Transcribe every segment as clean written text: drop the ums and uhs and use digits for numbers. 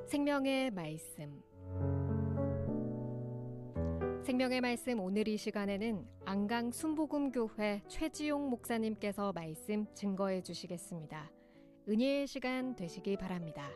생명의 말씀. 생명의 말씀 오늘 이 시간에는 안강 순복음교회 최지용 목사님께서 말씀 증거해 주시겠습니다. 은혜의 시간 되시기 바랍니다.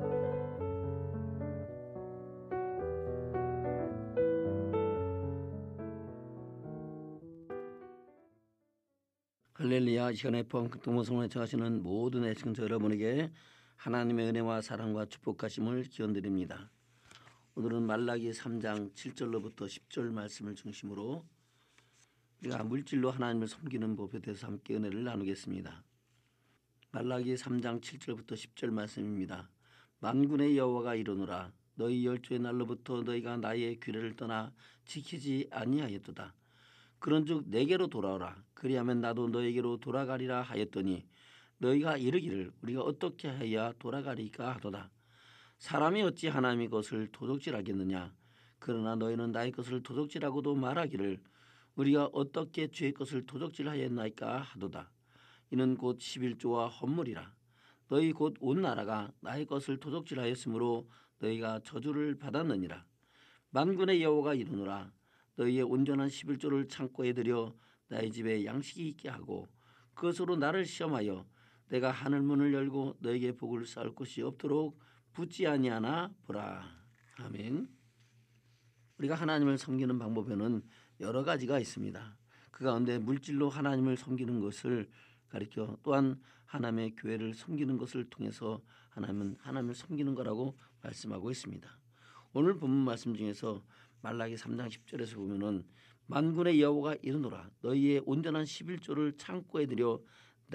할렐루야. 시간에 포함 극동방송을 청하시는 모든 애청자 여러분에게 하나님의 은혜와 사랑과 축복하심을 기원드립니다. 오늘은 말라기 3장 7절로부터 10절 말씀을 중심으로 우리가 물질로 하나님을 섬기는 법에 대해서 함께 은혜를 나누겠습니다. 말라기 3장 7절부터 10절 말씀입니다. 만군의 여호와가 이르노라. 너희 열조의 날로부터 너희가 나의 규례를 떠나 지키지 아니하였도다. 그런즉 내게로 돌아오라. 그리하면 나도 너에게로 돌아가리라 하였더니 너희가 이르기를 우리가 어떻게 해야 돌아가리까 하도다. 사람이 어찌 하나님의 것을 도둑질하겠느냐. 그러나 너희는 나의 것을 도둑질하고도 말하기를 우리가 어떻게 주의 것을 도둑질하였나이까 하도다. 이는 곧 11조와 헌물이라. 너희 곧 온 나라가 나의 것을 도둑질하였으므로 너희가 저주를 받았느니라. 만군의 여호와가 이르노라. 너희의 온전한 11조를 창고에 들여 나의 집에 양식이 있게 하고 그것으로 나를 시험하여 내가 하늘 문을 열고 너에게 복을 쌓을 곳이 없도록 붙지 아니하나 보라. 아멘. 우리가 하나님을 섬기는 방법에는 여러 가지가 있습니다. 그 가운데 물질로 하나님을 섬기는 것을 가리켜 또한 하나님의 교회를 섬기는 것을 통해서 하나님은 하나님을 섬기는 거라고 말씀하고 있습니다. 오늘 본문 말씀 중에서 말라기 3장 10절에서 보면은 만군의 여호와가 이르노라. 너희의 온전한 11조를 창고에 들여